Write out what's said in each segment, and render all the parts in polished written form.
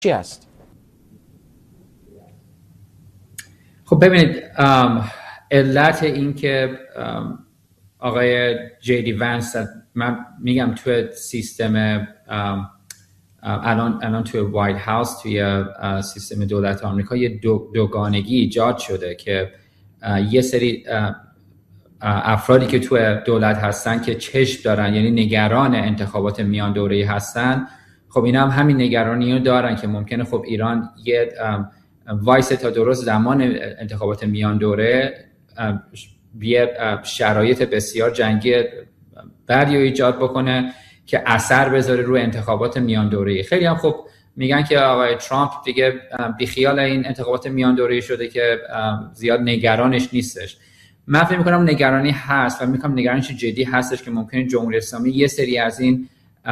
چی هست؟ خب ببینید، علت این که آقای جی دی ونس، من میگم توی سیستم الان توی وایت هاوس، توی سیستم دولت آمریکا یه دوگانگی ایجاد شده که یه سری افرادی که توی دولت هستن که چشم دارن، یعنی نگران انتخابات میان دوره‌ای هستن، خب اینا هم همین نگرانی رو دارن که ممکنه خب ایران یه وایس تا درست زمان انتخابات میان دوره یه شرایط بسیار جنگی بدی رو ایجاد بکنه که اثر بذاره روی انتخابات میان دوره‌ای. خیلی هم خب میگن که آقای ترامپ دیگه بیخیال این انتخابات میان دوره‌ای شده که زیاد نگرانش نیستش. من فکر می‌کنم نگرانی هست و می‌گم نگرانیش جدی هستش که ممکنه جمهوری اسلامی یه سری از این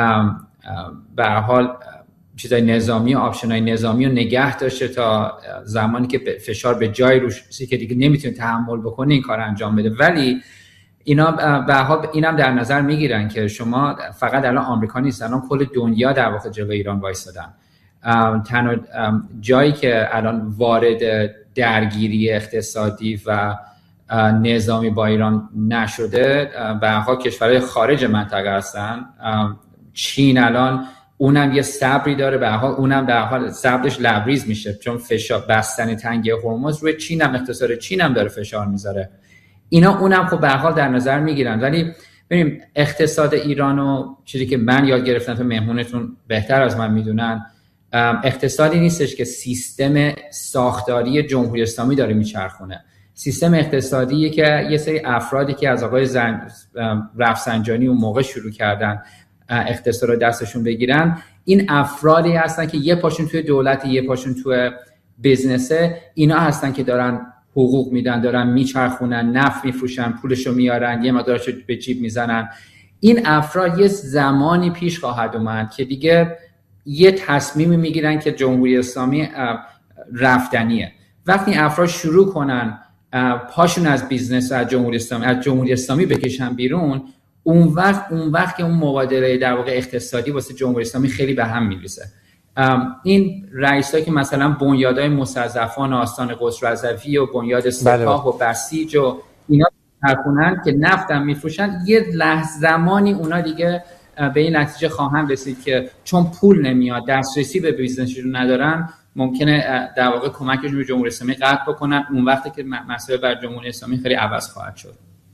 به هر حال چیزای نظامی و آپشن‌های نظامی رو نگه داشته تا زمانی که فشار به جای روش که دیگه نمیتونه تحمل بکنه این کار انجام بده. ولی اینا به هر حال اینم در نظر میگیرن که شما فقط الان آمریکا نیست، الان کل دنیا در واقع جلوی ایران وایسادن. تنها جایی که الان وارد درگیری اقتصادی و نظامی با ایران نشده به هر حال کشورهای خارج منطقه هستن. چین الان اونم یه صبری داره، به هر حال اونم در حال صبرش لبریز میشه، چون فشار بستن تنگه هرمز روی چین هم، اقتصاد چین هم داره فشار میذاره. اینا اونم خب به هر حال در نظر میگیرن. ولی ببینیم اقتصاد ایران و چیزی که من یاد گرفتم تو مهمونتون بهتر از من میدونن، اقتصادی نیستش که سیستم ساختاری جمهوری اسلامی داره میچرخونه. سیستم اقتصادیه که یه سری افرادی که از آقای رفسنجانی اون موقع شروع کردن اقتصاد رو دستشون بگیرن، این افرادی هستن که یه پاشون توی دولت، یه پاشون توی بیزنسه. اینا هستن که دارن حقوق میدن، دارن میچرخونن، نفت میفروشن، پولشو میارن، یه مقدارشو به جیب میزنن. این افراد یه زمانی پیش خواهد اومد که دیگه یه تصمیمی میگیرن که جمهوری اسلامی رفتنیه. وقتی افراد شروع کنن پاشون از بیزنس و از جمهوری اسلامی بکشن بیرون، اون وقت که اون مبادله در واقع اقتصادی واسه جمهوری اسلامی خیلی به هم میریزه. این رئیسایی که مثلا بنیادهای مستضعفان آستان قدس رضوی و بنیاد سپاه و بسیج و اینا ترکونن که نفتم میفروشن، یه لحظه زمانی اونا دیگه به این نتیجه خواهند رسید که چون پول نمیاد، دسترسی به بیزنسشون ندارن، ممکنه در واقع کمکشون به جمهوری اسلامی قطع بکنن. اون وقتی که مسئله بر جمهوری اسلامی خیلی عوض خواهد شد.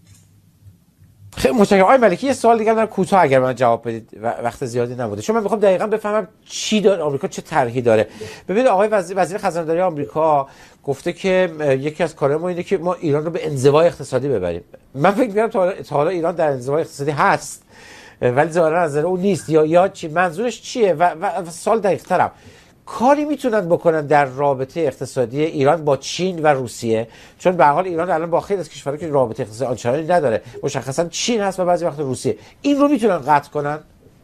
خیلی متشکرم. آقای ملکی، یه سوال دیگه دارم کوتاه اگر من جواب بدید، وقت زیادی نبوده، چون من میخوام دقیقاً بفهمم چی داره آمریکا، چه طرحی داره. ببینید آقای وزیر خزانه‌داری آمریکا گفته که یکی از کارهای ما اینه که ما ایران رو به انزوای اقتصادی ببریم. من فکر می‌کنم تا حالا ایران در انزوای اقتصادی هست، ولی ظاهرا از نظر اون نیست یا چی منظورش چیه؟ و سوال دقیق‌ترم، کاری میتونن بکنن در رابطه اقتصادی ایران با چین و روسیه؟ چون به هر حال ایران الان با خیلی از کشورها که رابطه اقتصادی آنچنانی نداره، مشخصا چین هست و بعضی وقت روسیه، این رو میتونن قطع کنن؟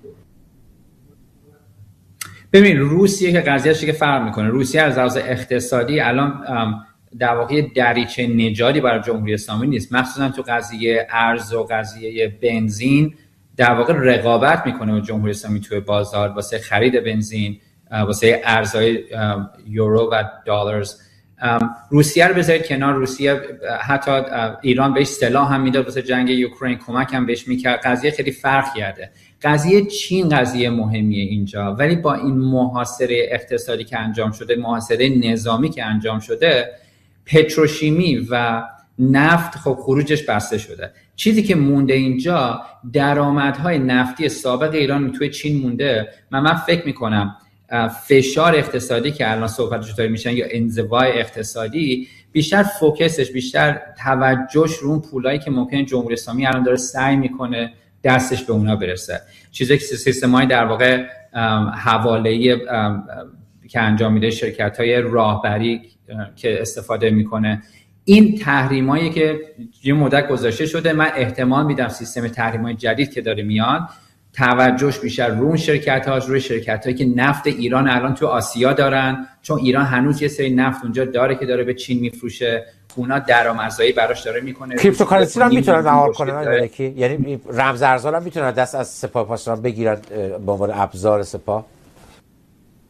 ببین روسیه که قضیه‌اش که فرق میکنه، روسیه از لحاظ اقتصادی الان در واقع دریچه نجاتی برای جمهوری اسلامی نیست، مخصوصا تو قضیه ارز و قضیه بنزین در واقع رقابت میکنه با جمهوری اسلامی توی بازار واسه خرید بنزین، واسه ارزهای یورو و دلارز. روسیه رو بذارید کنار، روسیه حتی ایران بهش سلاح هم میداد واسه جنگ اوکراین، کمک هم بهش میکرد، قضیه خیلی فرق کرده. قضیه چین قضیه مهمیه اینجا، ولی با این محاصره اقتصادی که انجام شده، محاصره نظامی که انجام شده، پتروشیمی و نفت خب خروجش بسته شده. چیزی که مونده اینجا درآمدهای نفتی سابق ایران توی چین مونده. من فکر میکنم فشار اقتصادی که الان صحبتش داره میشن یا انزوای اقتصادی، بیشتر فوکسش، بیشتر توجهش رو اون پولایی که ممکن جمهوری اسلامی الان داره سعی میکنه دستش به اونا برسه. چیزی که سیستمای در واقع حواله‌ای که انجام میده، شرکت‌های راهبری که استفاده میکنه، این تحریمایی که یه مدت گذاشته شده، من احتمال میدم سیستم تحریمای جدید که داره میاد توجهش بیشتر روی شرکت‌هاش، روی شرکت‌هایی که نفت ایران الان تو آسیا دارن، چون ایران هنوز یه سری نفت اونجا داره که داره به چین میفروشه، اونا درآمدزایی براش داره میکنه. کریپتوکارنسی هم میتونن مهار کنن، یعنی رمز ارزها هم میتونن دست از سپاه پاسداران بگیرن به عنوان ابزار سپاه.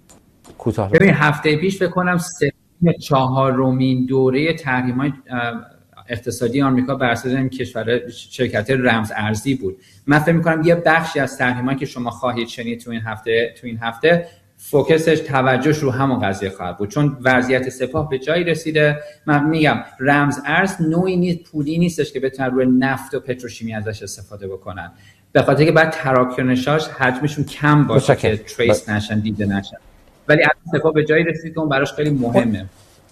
کوتاه. ببین هفته پیش فکر کنم 4مین دوره تحریم‌های اقتصادی آمریکا بر اساس این شرکت رمز ارزی بود. من فکر می‌کنم یه بخشی از تحریم‌هایی که شما خواهید شنید تو این هفته فوکسش توجهش رو همون قضیه خواهد بود، چون وضعیت سپاه به جایی رسیده. من میگم رمز ارز نوعی نیست، پولی نیستش که بتونن روی نفت و پتروشیمی ازش استفاده بکنن، به خاطر که بعد تراکنشاش حجمشون کم باشه که تریس نشن، دیده نشن. ولی الان سپاه به جایی رسید که اون براش خیلی مهمه.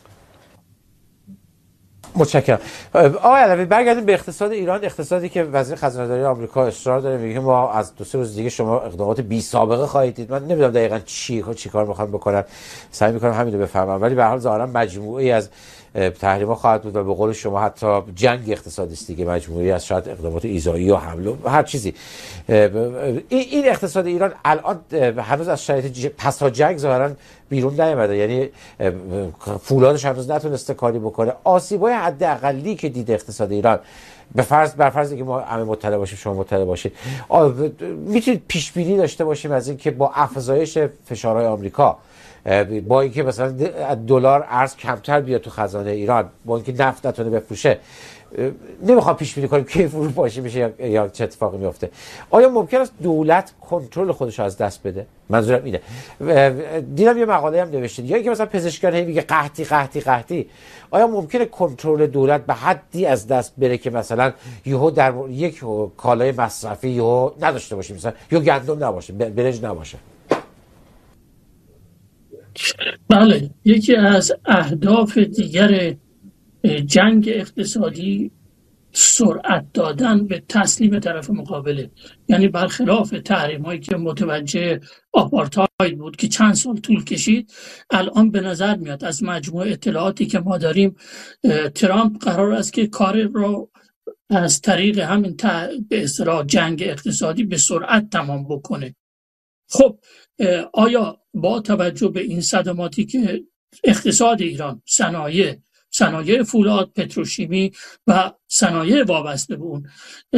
متشکرم. آقای علوی برگردیم به اقتصاد ایران. اقتصادی که وزیر خزانه‌داری آمریکا اصرار داره میگه ما از 2-3 روز دیگه شما اقدامات بی سابقه خواهید دید. من نمیدونم دقیقاً چی کار میخوان بکنن، سعی میکنم همین رو بفهمم، ولی به هر حال ظاهرا مجموعه‌ای از تحریم‌ها خواهد بود و به قول شما حتی جنگ اقتصادی است دیگه، مجموعه‌ای از شاید اقدامات ایذایی و حمله و هر چیزی. این اقتصاد ایران الان هنوز از شرایط پس از جنگ ظاهرا بیرون نیامده، یعنی فولادش هنوز نتونسته کاری بکنه. آسیب‌های حداقلی که دیده اقتصاد ایران، بر فرض که ما همه مطلع باشیم، شما مطلع باشید، میتونید پیش بینی داشته باشیم از اینکه با افزایش فشارهای آمریکا، با اینکه مثلا دلار ارز کمتر بیاد تو خزانه ایران، با اینکه نفت نتونه بفروشه، نمیخوام پیش بینی کنیم کی فروپاشی میشه یا چه اتفاقی میفته. آیا ممکن است دولت کنترل خودش از دست بده؟ منظورم اینه. دیدم یه مقاله هم نوشتید یا اینکه مثلا پزشکان هی میگه قحطی، آیا ممکنه کنترل دولت به حدی از دست بره که مثلا یهو در یک کالای مصرفی یهو نداشته باشیم، مثلا یا گندم نباشه، برنج نباشه؟ بله، یکی از اهداف دیگر جنگ اقتصادی سرعت دادن به تسلیم طرف مقابله، یعنی برخلاف تحریم‌هایی که متوجه آپارتاید بود که چند سال طول کشید، الان به نظر میاد از مجموع اطلاعاتی که ما داریم ترامپ قرار است که کار رو از طریق همین به اصطلاح جنگ اقتصادی به سرعت تمام بکنه. خب آیا با توجه به این صدماتی که اقتصاد ایران، صنایع فولاد، پتروشیمی و صنایع وابسته به اون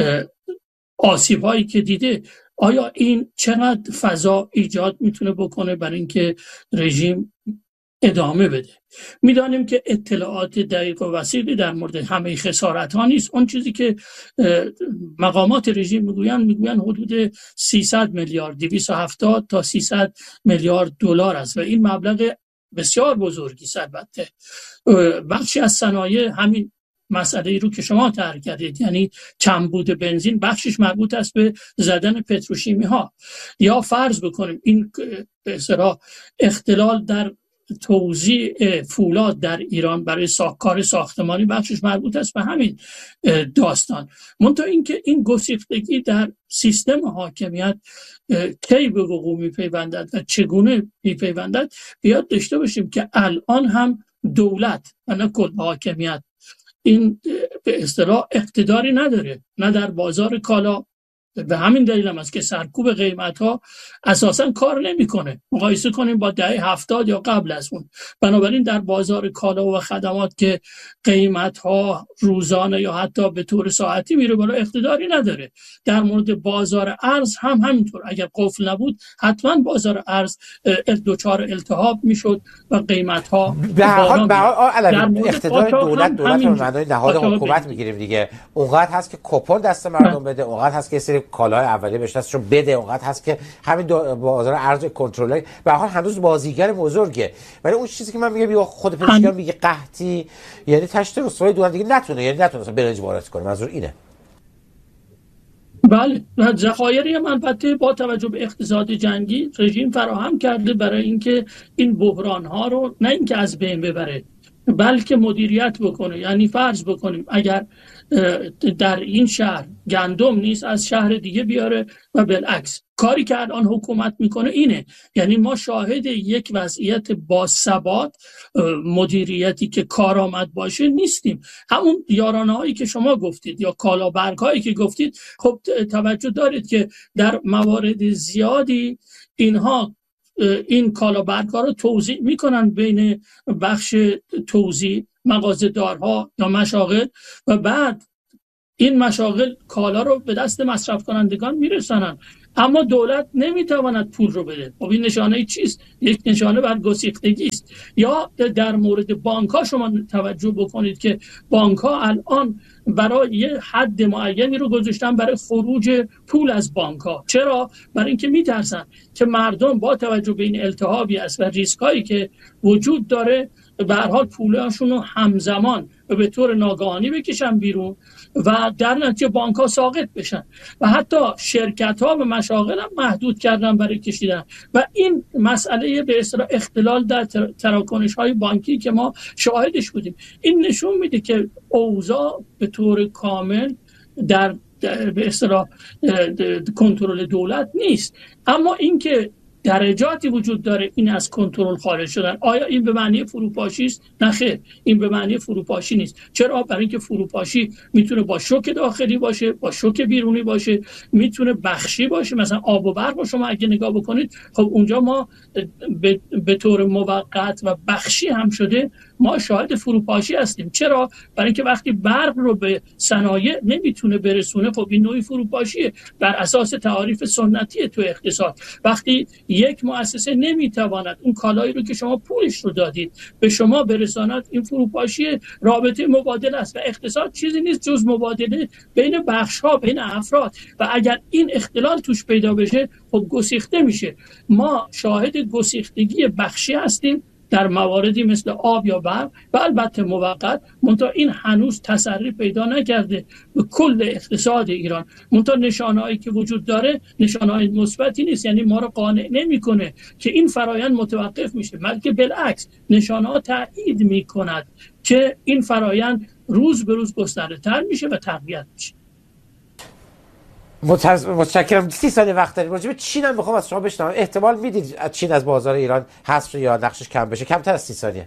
آسیب‌هایی که دیده، آیا این چقدر فضا ایجاد میتونه بکنه برای اینکه رژیم ادامه بده؟ میدانیم که اطلاعات دقیق و وسیعی در مورد همه خسارت‌ها نیست. اون چیزی که مقامات رژیم میگوین حدود 300 میلیارد 270 تا 300 میلیارد دلار است و این مبلغ بسیار بزرگی است. البته بخشی از صنایع همین مسئله رو که شما طرح کردید، یعنی کمبود بنزین، بخشش مربوط است به زدن پتروشیمی ها، یا فرض بکنیم این به اصطلاح اختلال در توزیع فولاد در ایران برای کار ساختمانی، بخشش مربوط است به همین داستان. منتها اینکه این گسیختگی در سیستم حاکمیت کی به وقوع میپیوندد و چگونه میپیوندد، بیاد داشته باشیم که الان هم دولت و نه کل حاکمیت این به اصطلاح اقتداری نداره، نه در بازار کالا. به همین دلیل هم است که سرکوب قیمت‌ها اساساً کار نمی‌کنه. مقایسه کنیم با دهه 70 یا قبل از اون. بنابراین در بازار کالا و خدمات که قیمت‌ها روزانه یا حتی به طور ساعتی میره بالا، اقتداری نداره. در مورد بازار ارز هم همینطور. اگر قفل نبود حتما بازار ارز دچار التهاب میشد و قیمت‌ها به هر حال اقتدار دولت رو معنای نهاد حکومت میگیریم دیگه. اونقدر هست که کوپن دست مردم بده، اونقدر هست که سری کالای اولیه بهش دستشون بده، اونقدر هست که همین بازار ارز کنترل. به هر حال هنوز بازیگر بزرگه. ولی اون چیزی که من میگم خود پزشکان میگه قحطی، یعنی تشت رسوای دولت دیگه نتونه مثلا برنج وارد کنه. منظور اینه. بله، ذخایری هم البته با توجه به اقتصاد جنگی رژیم فراهم کرده برای اینکه این بحران ها رو نه اینکه از بین ببره بلکه مدیریت بکنه. یعنی فرض بکنیم اگر در این شهر گندم نیست، از شهر دیگه بیاره و بالعکس. کاری که الان حکومت میکنه اینه. یعنی ما شاهد یک وضعیت با ثبات، مدیریتی که کارآمد باشه نیستیم. همون یارانه هایی که شما گفتید یا کالابرگ هایی که گفتید، خب توجه دارید که در موارد زیادی اینها این کالابرگ ها رو توزیع میکنن بین بخش توزیع، مغازه‌دارها یا مشاغل، و بعد این مشاغل کالا رو به دست مصرف کنندگان میرسونن. اما دولت نمیتواند پول رو بده. خب این نشانه چیست؟ یک نشانه بر گسیختگی است. یا در مورد بانک ها شما توجه بکنید که بانک ها الان برای یه حد معینی رو گذاشتن برای خروج پول از بانک ها. چرا؟ برای اینکه میترسن که مردم با توجه به این التهابی است و ریسک هایی که وجود داره به هر حال پولاشون رو همزمان و به طور ناگهانی بکشن بیرون و در نتیجه بانک ها ساقط بشن و حتی شرکت ها و مشاغل هم محدود کردن برای کشیدن. و این مسئله به اصطلاح اختلال در تراکنش های بانکی که ما شاهدش بودیم، این نشون میده که اوضاع به طور کامل در به اصطلاح کنترل دولت نیست. اما اینکه درجاتی وجود داره این از کنترل خارج شدن. آیا این به معنی فروپاشی است؟ نه خیر، این به معنی فروپاشی نیست. چرا؟ برای اینکه فروپاشی میتونه با شوک داخلی باشه، با شوک بیرونی باشه، میتونه بخشی باشه. مثلا آب و برق رو شما اگه نگاه بکنید، خب اونجا ما به طور موقت و بخشی هم شده ما شاهد فروپاشی هستیم. چرا؟ برای اینکه وقتی برق رو به صنایع نمیتونه برسونه، خب این نوعی فروپاشیه بر اساس تعاریف سنتی تو اقتصاد. وقتی یک مؤسسه نمیتواند اون کالایی رو که شما پولش رو دادید به شما برساند، این فروپاشی رابطه مبادله است و اقتصاد چیزی نیست جز مبادله بین بخش‌ها، بین افراد. و اگر این اختلال توش پیدا بشه، خب گسیخته میشه. ما شاهد گسیختگی بخشی هستیم در مواردی مثل آب یا برق و البته موقت، منتها این هنوز تسری پیدا نکرده به کل اقتصاد ایران. منتها نشانه‌هایی که وجود داره نشانه‌های مثبتی نیست، یعنی ما رو قانع نمی‌کنه که این فرایند متوقف میشه، بلکه بالعکس نشانه‌ها تأیید می‌کند که این فرایند روز به روز گسترده‌تر میشه و تقویت میشه. متشکرم. 30 ثانیه وقت داریم. راجع به چین هم میخوام از شما بشنوم. احتمال میدید چین از بازار ایران حذف یا نقشش کم بشه؟ کمتر از 30 ثانیه.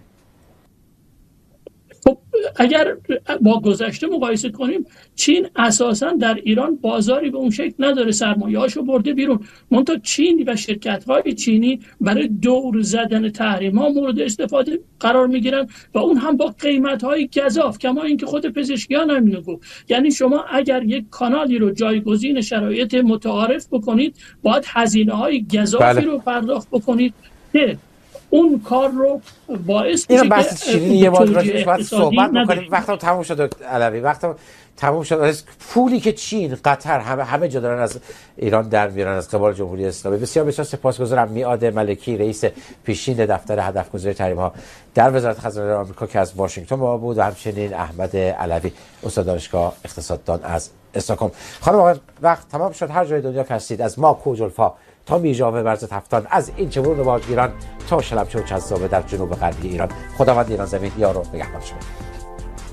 خب اگر با گذشته مقایسه کنیم، چین اساسا در ایران بازاری به اون شکل نداره، سرمایه‌هاشو برده بیرون. منتها چین و شرکت‌های چینی برای دور زدن تحریم‌ها مورد استفاده قرار می‌گیرن و اون هم با قیمت‌های گزاف، کما اینکه خود پزشکیان هم اینو گفت. یعنی شما اگر یک کانالی رو جایگزین شرایط متعارف بکنید، باید هزینه‌های گزافی رو پرداخت بکنید که اون کار رو باعث میشه که بحث چینی یه بار راجعش باید صحبت بکنیم. وقتم تموم شد علوی، وقتم تموم شد. پولی که چین، قطر همه جا دارن از ایران در میارن از قبال جمهوری اسلامی. بسیار بسیار سپاسگزارم. میعاد ملکی، رئیس پیشین دفتر هدفگذاری تحریم‌ها در وزارت خزانه داری آمریکا که از واشنگتن با ما بود، و همچنین احمد علوی، استاد دانشگاه اقتصاددان از استکهلم. خانم آقای، وقت تمام شد. هر جای دنیا که هستید، از ماکو جلفا تا میژاوه مرز تفتان، از این چمرون واجگیران تا شلمچه و چزابه در جنوب غربی ایران، خداوند ایران زمین یار و نگهبان شما.